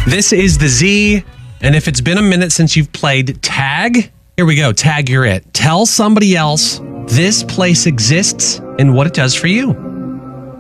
This is the Z, and if it's been a minute since you've played tag, here we go. Tag, you're it. Tell somebody else this place exists and what it does for you.